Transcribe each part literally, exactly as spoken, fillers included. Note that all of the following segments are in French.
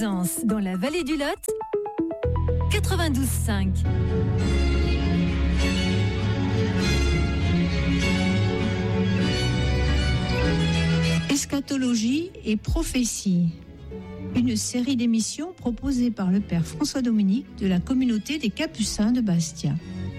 Plaisance, dans la vallée du Lot, quatre-vingt-douze cinq. Eschatologie et prophétie. Une série d'émissions proposée par le père François Dominique de la communauté des Capucins de Bastia.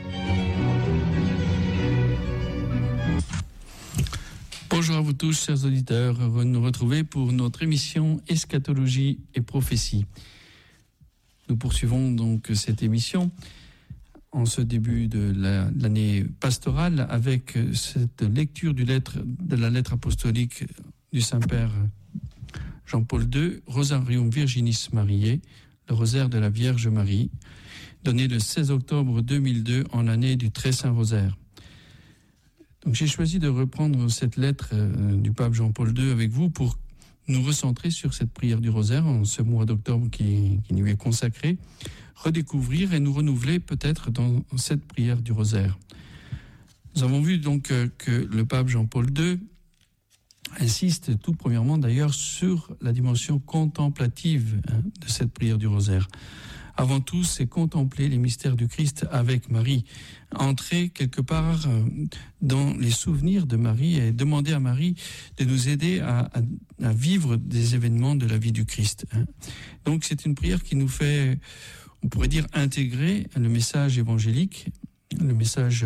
Bonjour à vous tous, chers auditeurs, heureux de nous retrouver pour notre émission Eschatologie et prophétie. Nous poursuivons donc cette émission en ce début de la, l'année pastorale avec cette lecture du lettre, de la lettre apostolique du Saint-Père Jean-Paul deux, Rosarium Virginis Mariae, le rosaire de la Vierge Marie, donné le seize octobre deux mille deux en l'année du Très Saint Rosaire. Donc j'ai choisi de reprendre cette lettre euh, du pape Jean-Paul deux avec vous pour nous recentrer sur cette prière du rosaire en ce mois d'octobre qui, qui nous est consacré, redécouvrir et nous renouveler peut-être dans cette prière du rosaire. Nous avons vu donc euh, que le pape Jean-Paul deux insiste tout premièrement d'ailleurs sur la dimension contemplative hein, de cette prière du rosaire. Avant tout, c'est contempler les mystères du Christ avec Marie, entrer quelque part dans les souvenirs de Marie et demander à Marie de nous aider à, à, à vivre des événements de la vie du Christ. Donc c'est une prière qui nous fait, on pourrait dire, intégrer le message évangélique, le message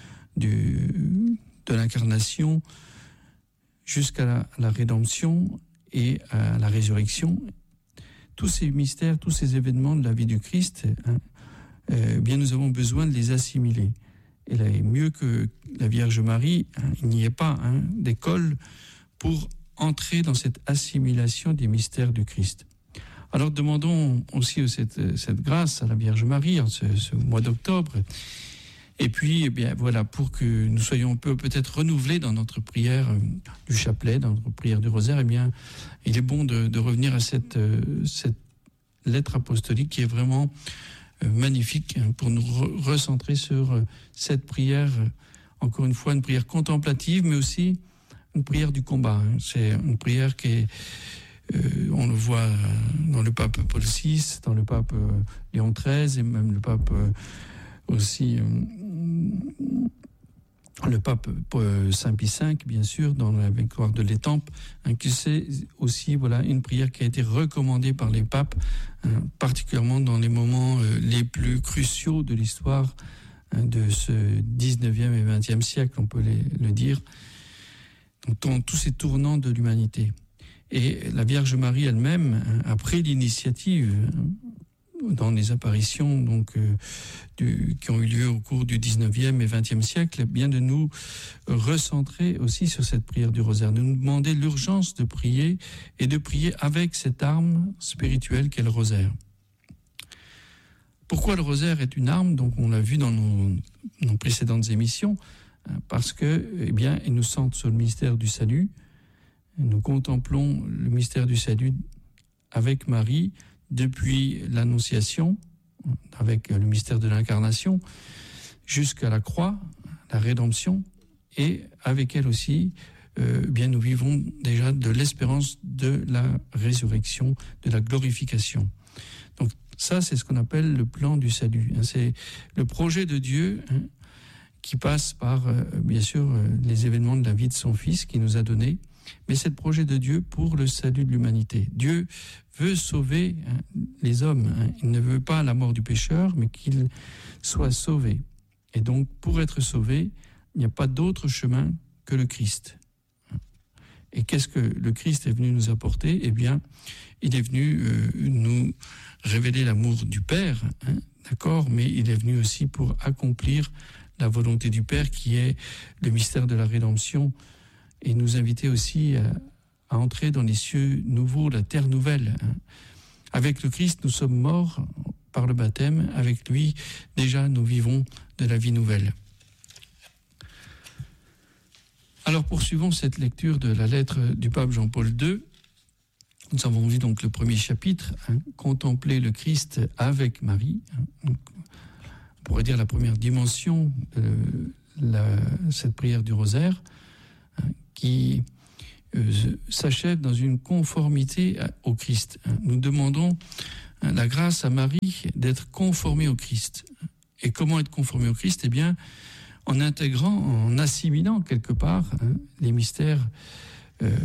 du, de l'incarnation jusqu'à la, la rédemption et à la résurrection. Tous ces mystères, tous ces événements de la vie du Christ, hein, euh, bien nous avons besoin de les assimiler. Et là, mieux que la Vierge Marie, hein, il n'y a pas hein, d'école pour entrer dans cette assimilation des mystères du Christ. Alors demandons aussi cette, cette grâce à la Vierge Marie en ce, ce mois d'octobre. Et puis, eh bien, voilà, pour que nous soyons un peu peut-être renouvelés dans notre prière euh, du chapelet, dans notre prière du rosaire, eh bien, il est bon de, de revenir à cette, euh, cette lettre apostolique qui est vraiment euh, magnifique hein, pour nous re- recentrer sur euh, cette prière, euh, encore une fois, une prière contemplative, mais aussi une prière du combat. Hein. C'est une prière qui est, euh, on le voit dans le pape Paul six, dans le pape euh, Léon treize et même le pape euh, aussi... Euh, le pape Saint Pie cinq, bien sûr, dans la victoire de l'Étampes, hein, que c'est aussi voilà, une prière qui a été recommandée par les papes, hein, particulièrement dans les moments euh, les plus cruciaux de l'histoire hein, de ce dix-neuvième et vingtième siècle, on peut les, le dire, donc, dans tous ces tournants de l'humanité. Et la Vierge Marie elle-même hein, a pris l'initiative hein, dans les apparitions donc euh, du, qui ont eu lieu au cours du dix-neuvième et vingtième siècle, bien de nous recentrer aussi sur cette prière du rosaire, de nous demander l'urgence de prier et de prier avec cette arme spirituelle qu'est le rosaire. Pourquoi le rosaire est une arme? Donc on l'a vu dans nos, nos précédentes émissions, parce que eh bien il nous centre sur le mystère du salut. Nous contemplons le mystère du salut avec Marie depuis l'Annonciation, avec le mystère de l'incarnation, jusqu'à la croix, la rédemption, et avec elle aussi, euh, bien nous vivons déjà de l'espérance de la résurrection, de la glorification. Donc ça, c'est ce qu'on appelle le plan du salut. Hein, c'est le projet de Dieu hein, qui passe par, euh, bien sûr, euh, les événements de la vie de son Fils qui nous a donné, mais c'est le projet de Dieu pour le salut de l'humanité. Dieu veut sauver hein, les hommes. Hein. Il ne veut pas la mort du pécheur, mais qu'il soit sauvé. Et donc, pour être sauvé, il n'y a pas d'autre chemin que le Christ. Et qu'est-ce que le Christ est venu nous apporter? Eh bien, il est venu euh, nous révéler l'amour du Père, hein, d'accord, mais il est venu aussi pour accomplir la volonté du Père, qui est le mystère de la rédemption, et nous inviter aussi à, à entrer dans les cieux nouveaux, la terre nouvelle. Avec le Christ, nous sommes morts par le baptême. Avec lui, déjà, nous vivons de la vie nouvelle. Alors, poursuivons cette lecture de la lettre du pape Jean-Paul deux. Nous avons vu donc le premier chapitre, hein, contempler le Christ avec Marie. Hein, donc, on pourrait dire la première dimension de la, cette prière du rosaire, hein, qui euh, s'achève dans une conformité au Christ. Nous demandons la grâce à Marie d'être conformée au Christ. Et comment être conformé au Christ? Eh bien, en intégrant, en assimilant quelque part hein, les mystères euh,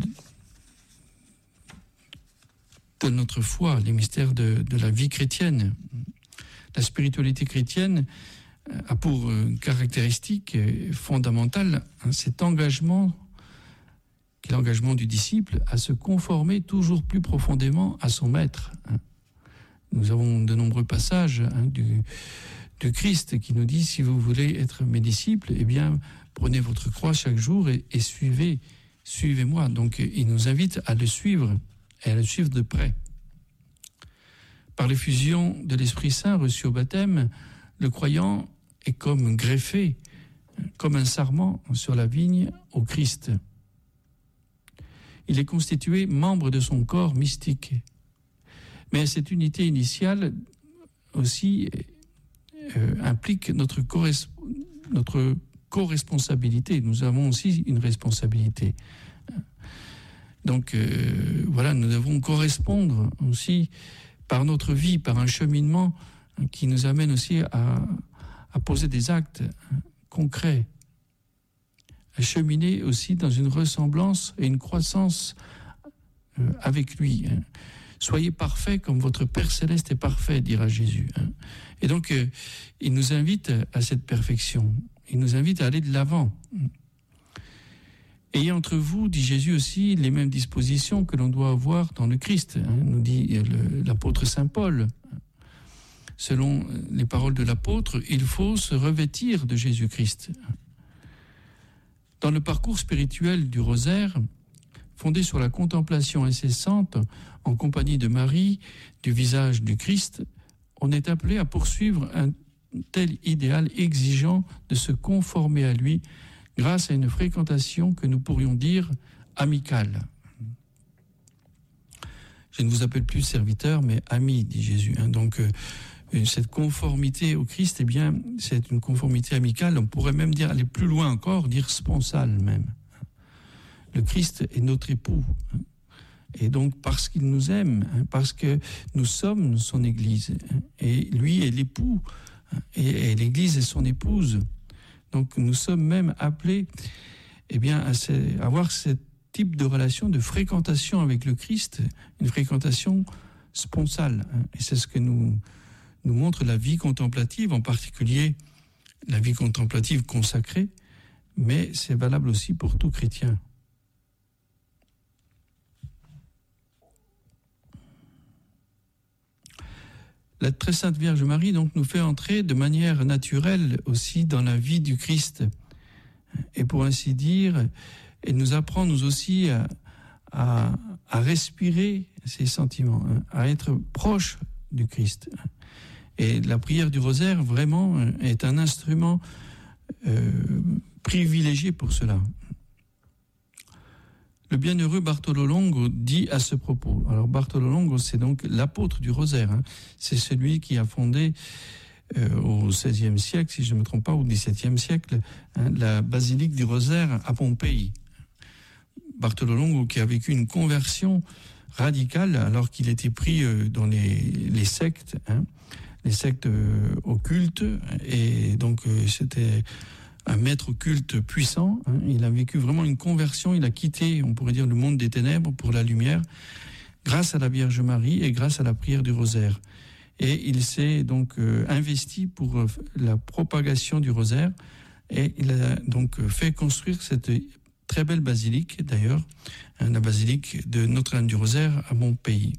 de notre foi, les mystères de, de la vie chrétienne. La spiritualité chrétienne a pour caractéristique fondamentale hein, cet engagement, qui est l'engagement du disciple, à se conformer toujours plus profondément à son maître. Hein. Nous avons de nombreux passages hein, du, du Christ qui nous dit, si vous voulez être mes disciples, eh bien, prenez votre croix chaque jour et, et suivez, suivez-moi. Donc, il nous invite à le suivre et à le suivre de près. Par l'effusion de l'Esprit Saint reçu au baptême, le croyant est comme greffé, comme un sarment sur la vigne au Christ. Il est constitué membre de son corps mystique. Mais cette unité initiale aussi euh, implique notre, corres- notre co-responsabilité. Nous avons aussi une responsabilité. Donc euh, voilà, nous devons correspondre aussi par notre vie, par un cheminement qui nous amène aussi à, à poser des actes concrets, à cheminer aussi dans une ressemblance et une croissance euh, avec lui. Soyez parfaits comme votre Père Céleste est parfait, dira Jésus. Et donc, euh, il nous invite à cette perfection. Il nous invite à aller de l'avant. Ayez entre vous, dit Jésus aussi, les mêmes dispositions que l'on doit avoir dans le Christ, hein, nous dit le, l'apôtre Saint Paul. Selon les paroles de l'apôtre, il faut se revêtir de Jésus-Christ. Dans le parcours spirituel du rosaire, fondé sur la contemplation incessante en compagnie de Marie du visage du Christ, on est appelé à poursuivre un tel idéal exigeant de se conformer à lui grâce à une fréquentation que nous pourrions dire amicale. Je ne vous appelle plus serviteur, mais ami, dit Jésus. Donc, euh, cette conformité au Christ, eh bien, c'est une conformité amicale. On pourrait même dire, aller plus loin encore, dire sponsale même. Le Christ est notre époux. Et donc, parce qu'il nous aime, parce que nous sommes son Église, et lui est l'époux, et l'Église est son épouse. Donc, nous sommes même appelés eh bien, à, ces, à avoir ce type de relation, de fréquentation avec le Christ, une fréquentation sponsale. Et c'est ce que nous, nous montre la vie contemplative, en particulier la vie contemplative consacrée, mais c'est valable aussi pour tout chrétien. La très sainte Vierge Marie donc nous fait entrer de manière naturelle aussi dans la vie du Christ. Et pour ainsi dire, elle nous apprend nous aussi à, à, à respirer ces sentiments, à être proche du Christ. Et la prière du rosaire vraiment est un instrument euh, privilégié pour cela. Le bienheureux Bartolo Longo dit à ce propos. Alors Bartolo Longo, c'est donc l'apôtre du rosaire. Hein. C'est celui qui a fondé euh, au seizième siècle, si je ne me trompe pas, au dix-septième siècle, hein, la basilique du rosaire à Pompéi. Bartolo Longo qui a vécu une conversion radicale alors qu'il était pris euh, dans les, les sectes, hein, les sectes euh, occultes, et donc euh, c'était un maître occulte puissant. Hein. Il a vécu vraiment une conversion, il a quitté, on pourrait dire, le monde des ténèbres pour la lumière, grâce à la Vierge Marie et grâce à la prière du rosaire. Et il s'est donc euh, investi pour euh, la propagation du rosaire, et il a donc euh, fait construire cette très belle basilique, d'ailleurs, hein, la basilique de Notre-Dame du Rosaire à Montpellier.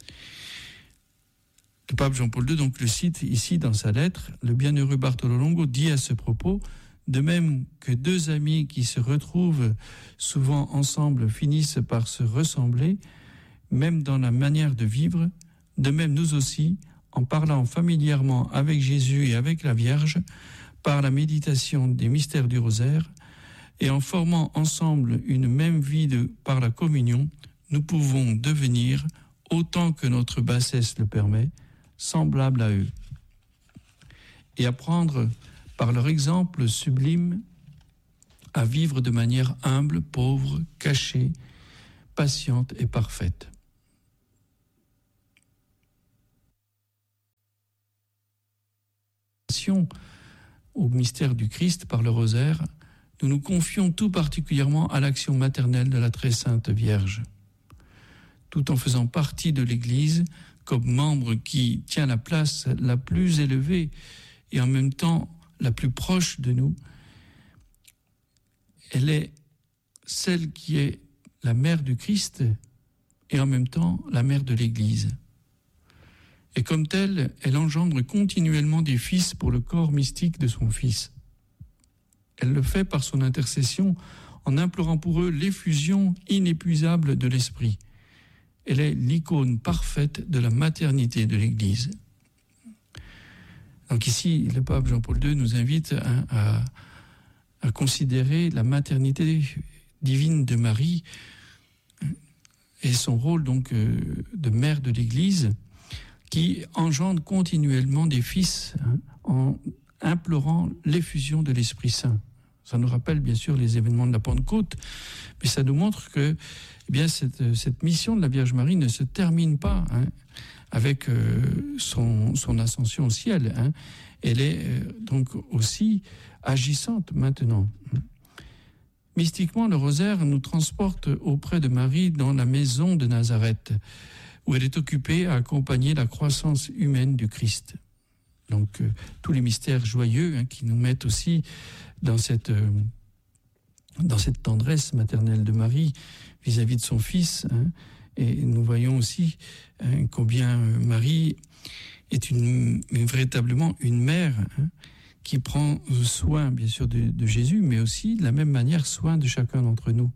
Le pape Jean-Paul deux donc le cite ici dans sa lettre. Le bienheureux Bartolo Longo dit à ce propos: de même que deux amis qui se retrouvent souvent ensemble finissent par se ressembler, même dans la manière de vivre, de même nous aussi, en parlant familièrement avec Jésus et avec la Vierge, par la méditation des mystères du rosaire, et en formant ensemble une même vie de, par la communion, nous pouvons devenir, autant que notre bassesse le permet, semblables à eux. Et apprendre par leur exemple sublime à vivre de manière humble, pauvre, cachée, patiente et parfaite. Au mystère du Christ par le rosaire, nous nous confions tout particulièrement à l'action maternelle de la très sainte Vierge. Tout en faisant partie de l'Église, comme membre qui tient la place la plus élevée et en même temps la plus proche de nous, elle est celle qui est la mère du Christ et en même temps la mère de l'Église. Et comme telle, elle engendre continuellement des fils pour le corps mystique de son Fils. Elle le fait par son intercession en implorant pour eux l'effusion inépuisable de l'Esprit. Elle est l'icône parfaite de la maternité de l'Église. Donc ici, le pape Jean-Paul deux nous invite à, à, à considérer la maternité divine de Marie et son rôle donc de mère de l'Église, qui engendre continuellement des fils hein, en implorant l'effusion de l'Esprit Saint. Ça nous rappelle bien sûr les événements de la Pentecôte, mais ça nous montre que eh bien, cette, cette mission de la Vierge Marie ne se termine pas hein, avec euh, son, son ascension au ciel. Hein. Elle est euh, donc aussi agissante maintenant. Mystiquement, le rosaire nous transporte auprès de Marie dans la maison de Nazareth, où elle est occupée à accompagner la croissance humaine du Christ. Donc, euh, tous les mystères joyeux hein, qui nous mettent aussi dans cette, euh, dans cette tendresse maternelle de Marie vis-à-vis de son Fils. Hein, et nous voyons aussi hein, combien euh, Marie est une, une, véritablement une mère hein, qui prend soin, bien sûr, de, de Jésus, mais aussi, de la même manière, soin de chacun d'entre nous.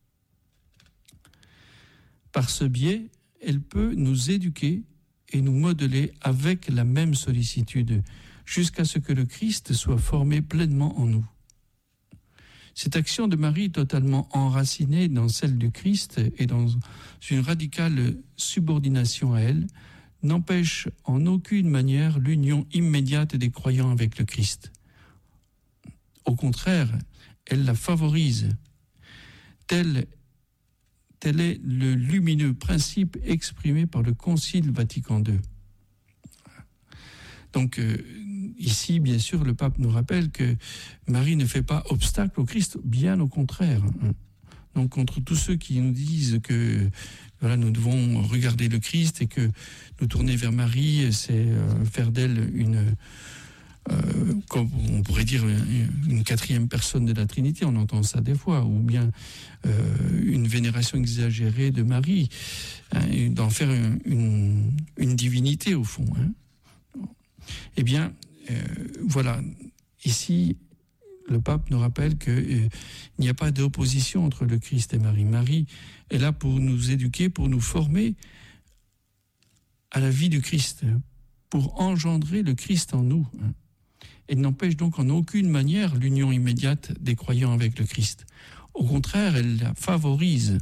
Par ce biais, elle peut nous éduquer et nous modeler avec la même sollicitude, jusqu'à ce que le Christ soit formé pleinement en nous. Cette action de Marie, totalement enracinée dans celle du Christ et dans une radicale subordination à elle, n'empêche en aucune manière l'union immédiate des croyants avec le Christ. Au contraire, elle la favorise. Tel Tel est le lumineux principe exprimé par le Concile Vatican deux. Donc euh, ici, bien sûr, le pape nous rappelle que Marie ne fait pas obstacle au Christ, bien au contraire. Donc contre tous ceux qui nous disent que voilà, nous devons regarder le Christ et que nous tourner vers Marie, c'est euh, faire d'elle une... Euh, comme on pourrait dire une, une quatrième personne de la Trinité, on entend ça des fois, ou bien euh, une vénération exagérée de Marie, hein, d'en faire une, une, une divinité au fond. Hein. Eh bien, euh, voilà, ici, le pape nous rappelle qu'il euh, n'y a pas d'opposition entre le Christ et Marie. Marie est là pour nous éduquer, pour nous former à la vie du Christ, pour engendrer le Christ en nous. Hein. Elle n'empêche donc en aucune manière l'union immédiate des croyants avec le Christ. Au contraire, elle la favorise.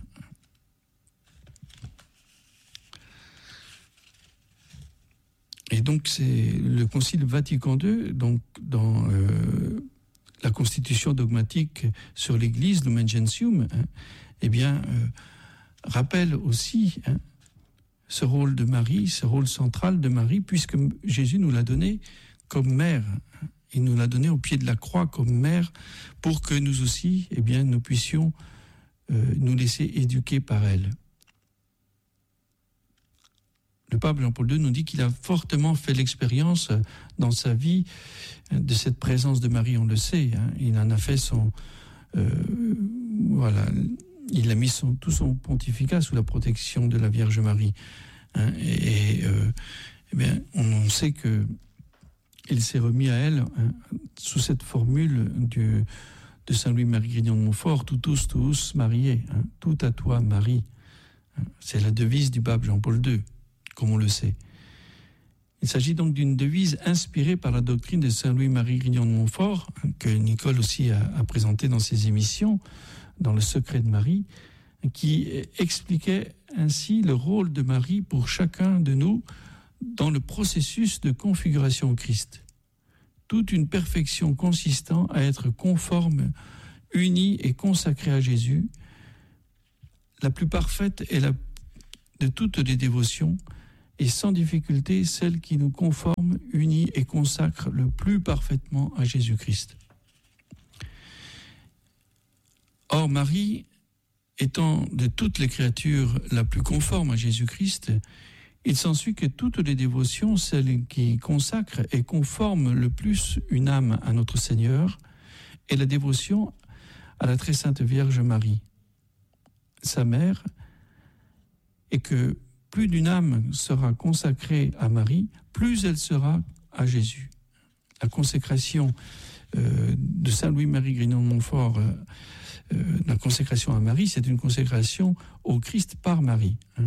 Et donc c'est le Concile Vatican deux, donc dans euh, la constitution dogmatique sur l'Église, Lumen Gentium, hein, eh bien euh, rappelle aussi hein, ce rôle de Marie, ce rôle central de Marie, puisque Jésus nous l'a donné comme mère. Il nous l'a donné au pied de la croix comme mère pour que nous aussi, eh bien, nous puissions euh, nous laisser éduquer par elle. Le pape Jean-Paul deux nous dit qu'il a fortement fait l'expérience dans sa vie de cette présence de Marie, on le sait. Hein, il en a fait son... Euh, voilà, il a mis son, tout son pontificat sous la protection de la Vierge Marie. Hein, et et euh, eh bien, on, on sait que il s'est remis à elle hein, sous cette formule du, de Saint Louis-Marie Grignon de Montfort, tous, tous mariés, hein, tout à toi Marie. C'est la devise du pape Jean-Paul deux, comme on le sait. Il s'agit donc d'une devise inspirée par la doctrine de Saint Louis-Marie Grignon de Montfort, hein, que Nicole aussi a, a présenté dans ses émissions, dans Le Secret de Marie, qui expliquait ainsi le rôle de Marie pour chacun de nous dans le processus de configuration au Christ. Toute une perfection consistant à être conforme unie et consacrée à Jésus, la plus parfaite est la, de toutes les dévotions, et sans difficulté celle qui nous conforme, unit et consacre le plus parfaitement à Jésus-Christ. Or, Marie, étant de toutes les créatures la plus conforme à Jésus-Christ, il s'ensuit que toutes les dévotions, celles qui consacrent et conforment le plus une âme à notre Seigneur, est la dévotion à la très sainte Vierge Marie, sa mère, et que plus d'une âme sera consacrée à Marie, plus elle sera à Jésus. La consécration euh, de saint Louis-Marie Grignon de Montfort, euh, euh, la consécration à Marie, c'est une consécration au Christ par Marie. Hein.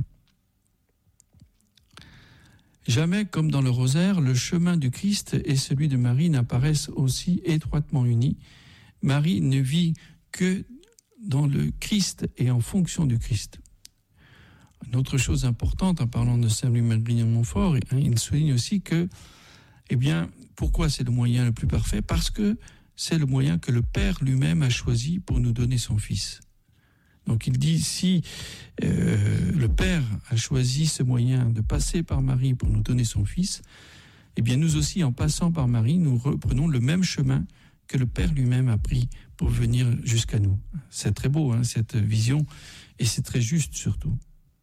Jamais, comme dans le rosaire, le chemin du Christ et celui de Marie n'apparaissent aussi étroitement unis. Marie ne vit que dans le Christ et en fonction du Christ. Une autre chose importante, en parlant de saint Louis-Marie Grignon de Montfort, hein, il souligne aussi que, eh bien, pourquoi c'est le moyen le plus parfait ? Parce que c'est le moyen que le Père lui-même a choisi pour nous donner son Fils. Donc il dit, si euh, le Père a choisi ce moyen de passer par Marie pour nous donner son Fils, eh bien nous aussi, en passant par Marie, nous reprenons le même chemin que le Père lui-même a pris pour venir jusqu'à nous. C'est très beau, hein, cette vision, et c'est très juste surtout.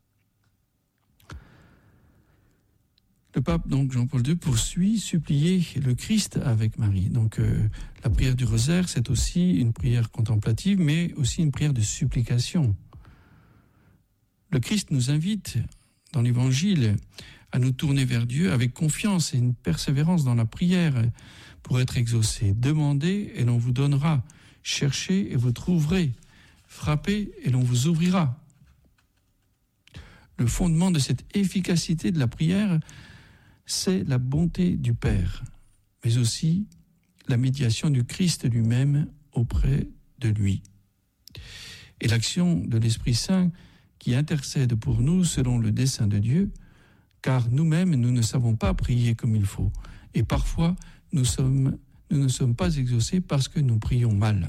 Le pape, donc Jean-Paul deux, poursuit, supplier le Christ avec Marie. Donc euh, la prière du rosaire, c'est aussi une prière contemplative, mais aussi une prière de supplication. Le Christ nous invite, dans l'Évangile, à nous tourner vers Dieu avec confiance et une persévérance dans la prière pour être exaucés. Demandez et l'on vous donnera. Cherchez et vous trouverez. Frappez et l'on vous ouvrira. Le fondement de cette efficacité de la prière, c'est la bonté du Père, mais aussi la médiation du Christ lui-même auprès de lui. Et l'action de l'Esprit Saint qui intercède pour nous selon le dessein de Dieu, car nous-mêmes, nous ne savons pas prier comme il faut. Et parfois, nous, sommes, nous ne sommes pas exaucés parce que nous prions mal.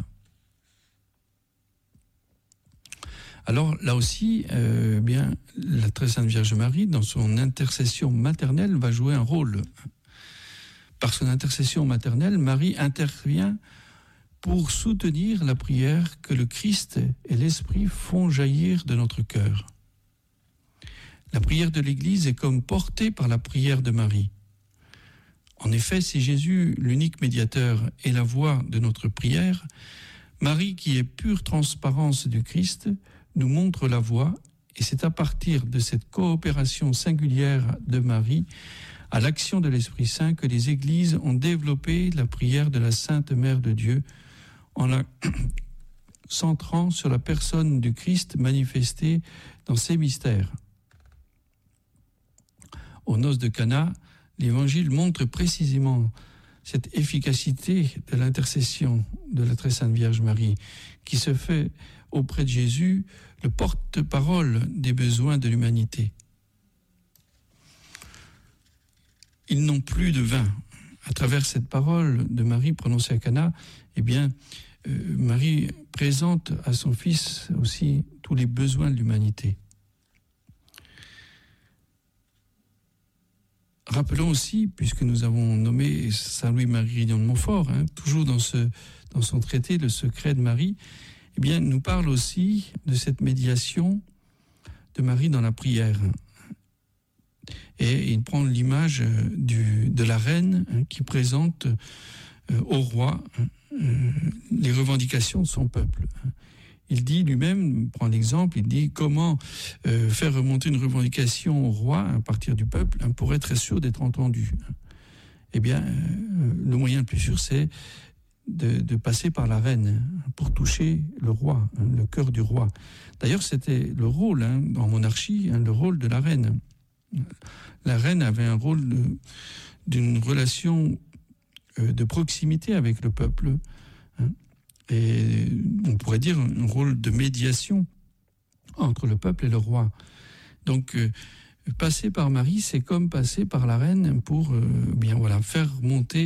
Alors là aussi, euh, bien, la très sainte Vierge Marie, dans son intercession maternelle, va jouer un rôle. Par son intercession maternelle, Marie intervient pour soutenir la prière que le Christ et l'Esprit font jaillir de notre cœur. La prière de l'Église est comme portée par la prière de Marie. En effet, si Jésus, l'unique médiateur, est la voix de notre prière, Marie, qui est pure transparence du Christ, nous montre la voie, et c'est à partir de cette coopération singulière de Marie à l'action de l'Esprit Saint que les Églises ont développé la prière de la Sainte Mère de Dieu en la centrant sur la personne du Christ manifestée dans ses mystères. Aux noces de Cana, l'Évangile montre précisément cette efficacité de l'intercession de la très sainte Vierge Marie, qui se fait auprès de Jésus le porte-parole des besoins de l'humanité. Ils n'ont plus de vin. À travers cette parole de Marie prononcée à Cana, eh bien, euh, Marie présente à son Fils aussi tous les besoins de l'humanité. Rappelons aussi, puisque nous avons nommé saint Louis-Marie Grignon de Montfort, hein, toujours dans, ce, dans son traité, Le secret de Marie, eh bien, nous parle aussi de cette médiation de Marie dans la prière. Et il prend l'image du, de la reine hein, qui présente euh, au roi euh, les revendications de son peuple. Il dit lui-même, il prend l'exemple, il dit comment euh, faire remonter une revendication au roi à partir du peuple hein, pour être sûr d'être entendu. Eh bien, euh, le moyen le plus sûr, c'est De, de passer par la reine pour toucher le roi, hein, le cœur du roi. D'ailleurs, c'était le rôle, hein, en monarchie, hein, le rôle de la reine. La reine avait un rôle de, d'une relation euh, de proximité avec le peuple, hein, et on pourrait dire un rôle de médiation entre le peuple et le roi. Donc, euh, passer par Marie, c'est comme passer par la reine pour euh, bien voilà faire monter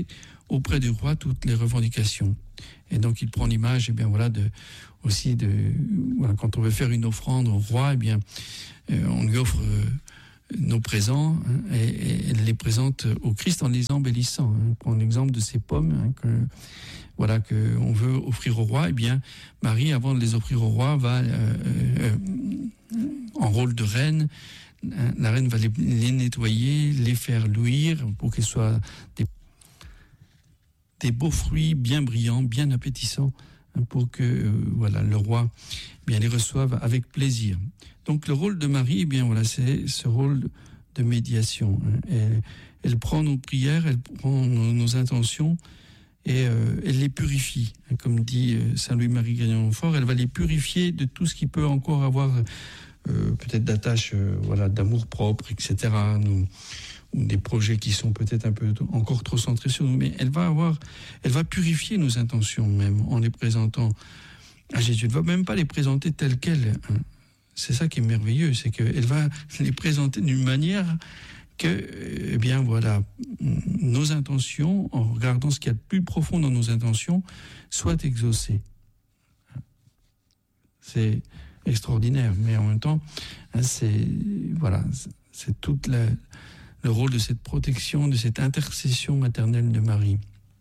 auprès du roi toutes les revendications. Et donc il prend l'image, eh bien voilà, de, aussi de, voilà, quand on veut faire une offrande au roi, eh bien, euh, on lui offre euh, nos présents, hein, et, et elle les présente au Christ en les embellissant. Hein. On prend l'exemple de ces pommes, hein, que, voilà, que on veut offrir au roi. Eh bien, Marie, avant de les offrir au roi, va euh, euh, en rôle de reine. La reine va les, les nettoyer, les faire luire pour qu'ils soient des, des beaux fruits bien brillants, bien appétissants, hein, pour que euh, voilà, le roi eh bien, les reçoive avec plaisir. Donc le rôle de Marie, eh bien, voilà, c'est ce rôle de médiation. Hein. Elle, elle prend nos prières, elle prend nos, nos intentions et euh, elle les purifie. Hein, comme dit euh, Saint Louis-Marie Grignon-Montfort, elle va les purifier de tout ce qui peut encore avoir... Euh, peut-être d'attache, euh, voilà, d'amour propre, et cetera. Nous, ou des projets qui sont peut-être un peu encore trop centrés sur nous. Mais elle va avoir, elle va purifier nos intentions même en les présentant à Jésus. Elle ne va même pas les présenter telles quelles. Hein. C'est ça qui est merveilleux, c'est qu'elle va les présenter d'une manière que, eh bien voilà, nos intentions, en regardant ce qu'il y a de plus profond dans nos intentions, soient exaucées. C'est extraordinaire, mais en même temps, c'est voilà, c'est tout la, le rôle de cette protection, de cette intercession maternelle de Marie.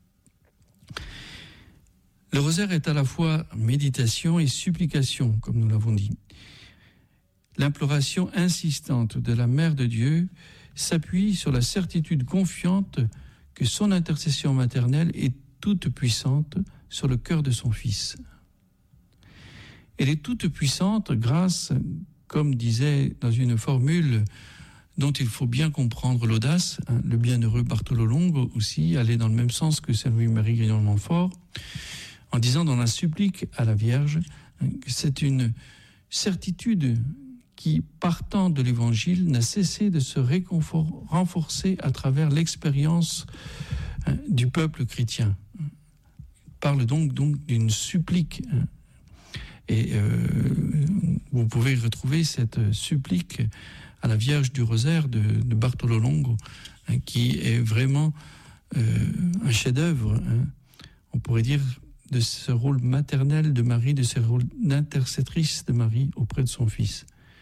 Le rosaire est à la fois méditation et supplication, comme nous l'avons dit. L'imploration insistante de la Mère de Dieu s'appuie sur la certitude confiante que son intercession maternelle est toute puissante sur le cœur de son Fils. Elle est toute puissante grâce, comme disait dans une formule dont il faut bien comprendre l'audace, hein, le bienheureux Bartolo Longo aussi allait dans le même sens que Saint Louis-Marie Grignon-Montfort, en disant dans la supplique à la Vierge, hein, que c'est une certitude qui, partant de l'Évangile, n'a cessé de se réconfor- renforcer à travers l'expérience hein, du peuple chrétien. Il parle donc, donc d'une supplique. Hein, Et euh, vous pouvez retrouver cette supplique à la Vierge du Rosaire de, de Bartolo Longo, hein, qui est vraiment euh, un chef-d'œuvre, hein, on pourrait dire, de ce rôle maternel de Marie, de ce rôle d'intercestrice de Marie auprès de son Fils.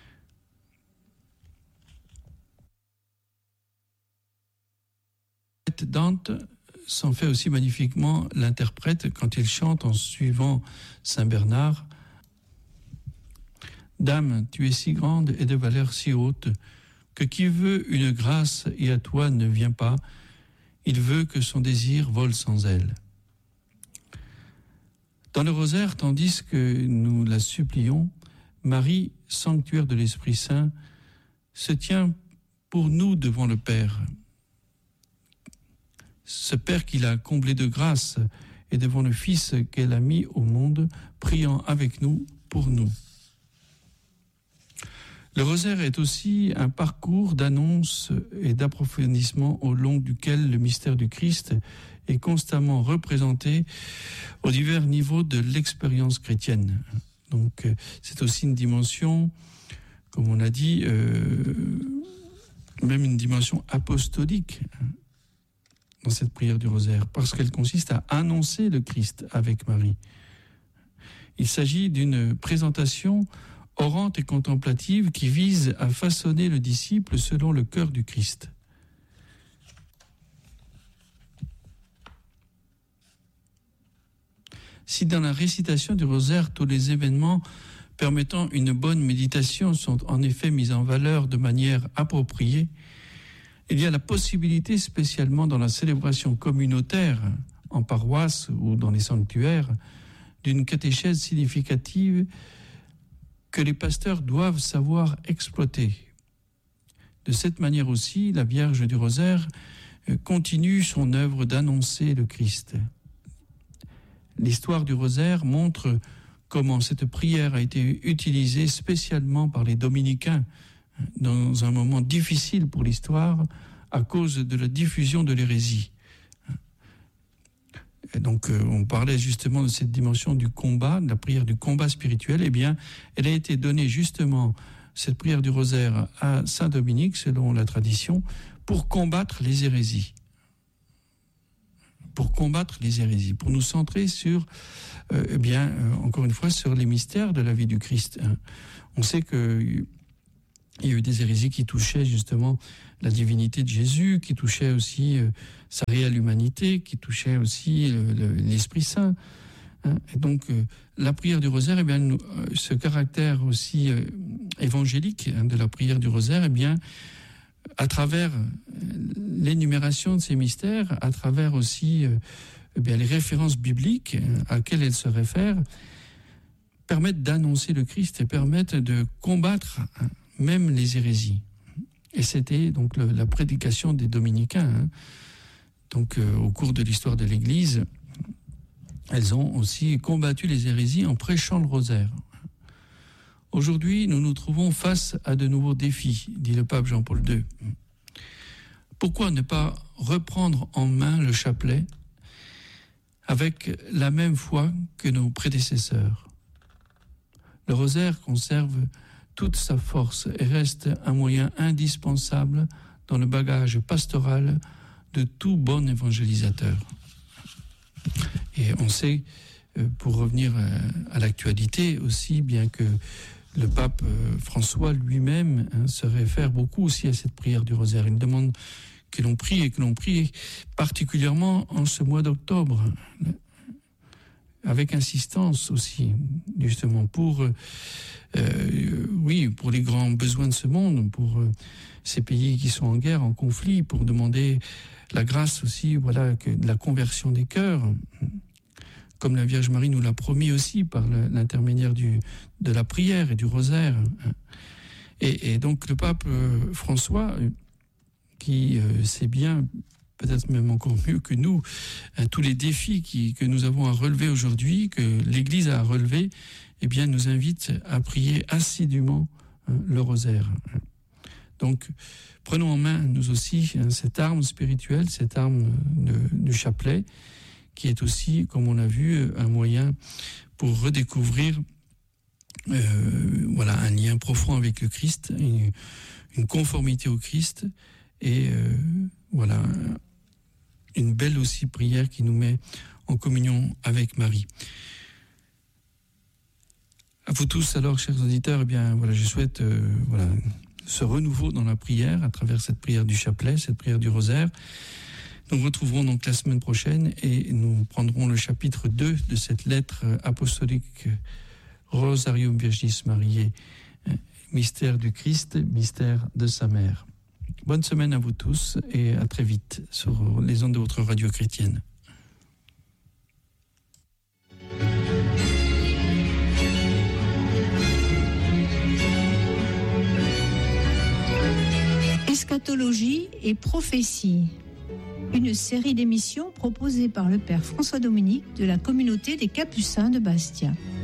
Dante s'en fait aussi magnifiquement l'interprète quand il chante en suivant Saint Bernard. Dame, tu es si grande et de valeur si haute, que qui veut une grâce et à toi ne vient pas, il veut que son désir vole sans elle. Dans le rosaire, tandis que nous la supplions, Marie, sanctuaire de l'Esprit Saint, se tient pour nous devant le Père. Ce Père qui l'a comblé de grâce et devant le Fils qu'elle a mis au monde, priant avec nous pour nous. Le rosaire est aussi un parcours d'annonce et d'approfondissement au long duquel le mystère du Christ est constamment représenté aux divers niveaux de l'expérience chrétienne. Donc c'est aussi une dimension, comme on a dit, euh, même une dimension apostolique dans cette prière du rosaire, parce qu'elle consiste à annoncer le Christ avec Marie. Il s'agit d'une présentation orante et contemplative qui vise à façonner le disciple selon le cœur du Christ. Si dans la récitation du rosaire, tous les événements permettant une bonne méditation sont en effet mis en valeur de manière appropriée, il y a la possibilité, spécialement dans la célébration communautaire, en paroisse ou dans les sanctuaires, d'une catéchèse significative que les pasteurs doivent savoir exploiter. De cette manière aussi, la Vierge du Rosaire continue son œuvre d'annoncer le Christ. L'histoire du Rosaire montre comment cette prière a été utilisée spécialement par les dominicains dans un moment difficile pour l'histoire à cause de la diffusion de l'hérésie. Et donc, euh, on parlait justement de cette dimension du combat, de la prière du combat spirituel. Eh bien, elle a été donnée justement, cette prière du rosaire, à Saint Dominique, selon la tradition, pour combattre les hérésies. pour combattre les hérésies, pour nous centrer sur, euh, eh bien, euh, encore une fois, sur les mystères de la vie du Christ. Hein. On sait qu'il y a eu des hérésies qui touchaient justement la divinité de Jésus, qui touchaient aussi euh, sa réelle humanité, qui touchaient aussi euh, le, l'Esprit Saint. Hein. Et donc, euh, la prière du rosaire, eh bien, nous, euh, ce caractère aussi euh, évangélique hein, de la prière du rosaire, eh bien, à travers l'énumération de ces mystères, à travers aussi euh, eh bien, les références bibliques à laquelles elles se réfèrent, permettent d'annoncer le Christ et permettent de combattre hein, même les hérésies. Et c'était donc le, la prédication des dominicains. Hein. Donc, euh, au cours de l'histoire de l'Église, elles ont aussi combattu les hérésies en prêchant le rosaire. Aujourd'hui, nous nous trouvons face à de nouveaux défis, dit le pape Jean-Paul deux. Pourquoi ne pas reprendre en main le chapelet avec la même foi que nos prédécesseurs ? Le rosaire conserve toute sa force et reste un moyen indispensable dans le bagage pastoral de tout bon évangélisateur. Et on sait, pour revenir à l'actualité aussi, bien que le pape François lui-même hein, se réfère beaucoup aussi à cette prière du rosaire. Il demande que l'on prie et que l'on prie particulièrement en ce mois d'octobre, avec insistance aussi, justement, pour, euh, oui, pour les grands besoins de ce monde, pour euh, ces pays qui sont en guerre, en conflit, pour demander la grâce aussi, voilà, que de la conversion des cœurs, comme la Vierge Marie nous l'a promis aussi par l'intermédiaire du, de la prière et du rosaire. Et, et donc le pape euh, François, euh, qui euh, sait bien, peut-être même encore mieux que nous, hein, tous les défis qui, que nous avons à relever aujourd'hui, que l'Église a à relever, eh bien, nous invite à prier assidûment hein, le rosaire. Donc, prenons en main, nous aussi, hein, cette arme spirituelle, cette arme de, du chapelet, qui est aussi, comme on l'a vu, un moyen pour redécouvrir euh, voilà, un lien profond avec le Christ, une, une conformité au Christ, et euh, voilà, une belle aussi prière qui nous met en communion avec Marie. À vous tous, alors, chers auditeurs, eh bien, voilà, je souhaite euh, voilà, ce renouveau dans la prière, à travers cette prière du chapelet, cette prière du rosaire. Nous retrouverons donc la semaine prochaine et nous prendrons le chapitre deux de cette lettre apostolique Rosarium Virgis Mariae, mystère du Christ, mystère de sa mère. Bonne semaine à vous tous et à très vite sur les ondes de votre radio chrétienne. Eschatologie et prophétie. Une série d'émissions proposée par le Père François Dominique de la communauté des Capucins de Bastia.